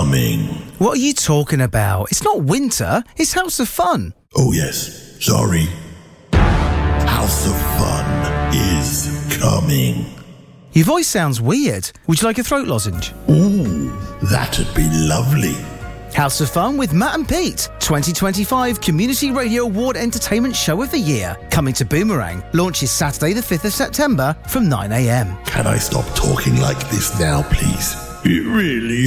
coming. What are you talking about? It's not winter, it's House of Fun. Oh yes, sorry. House of Fun is coming. Your voice sounds weird. Would you like a throat lozenge? Ooh, that'd be lovely. House of Fun with Matt and Pete, 2025 Community Radio Award Entertainment Show of the Year, coming to Boomerang, launches Saturday the 5th of September from 9 a.m. Can I stop talking like this now, please? It really